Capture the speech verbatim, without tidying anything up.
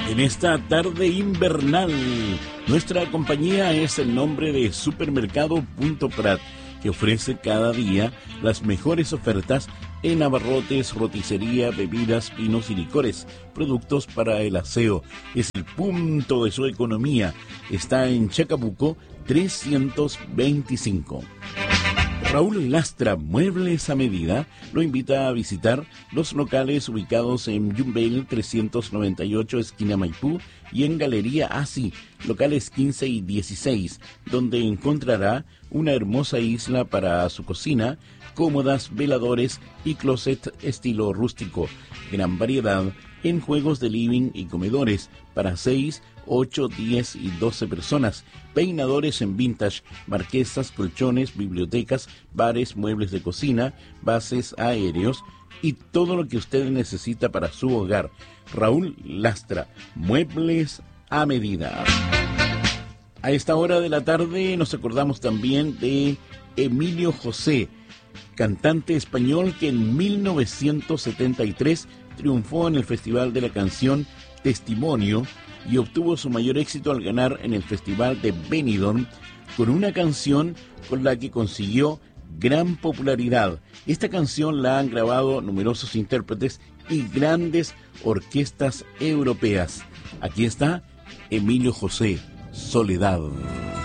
En esta tarde invernal, nuestra compañía es el nombre de Supermercado Punto Prat, que ofrece cada día las mejores ofertas en abarrotes, roticería, bebidas, vinos y licores, productos para el aseo. Es el punto de su economía. Está en Chacabuco trescientos veinticinco. Raúl Lastra, Muebles a Medida, lo invita a visitar los locales ubicados en Yumbel trescientos noventa y ocho, esquina Maipú, y en Galería Asi, locales quince y dieciséis, donde encontrará una hermosa isla para su cocina, cómodas, veladores y closet estilo rústico. Gran variedad en juegos de living y comedores para seis, ocho, diez y doce personas, peinadores en vintage, marquesas, colchones, bibliotecas, bares, muebles de cocina, bases aéreos y todo lo que usted necesita para su hogar. Raúl Lastra, Muebles a Medida. A esta hora de la tarde nos acordamos también de Emilio José, cantante español que en mil novecientos setenta y tres triunfó en el Festival de la Canción Testimonio y obtuvo su mayor éxito al ganar en el Festival de Benidorm con una canción con la que consiguió gran popularidad. Esta canción la han grabado numerosos intérpretes y grandes orquestas europeas. Aquí está Emilio José, Soledad.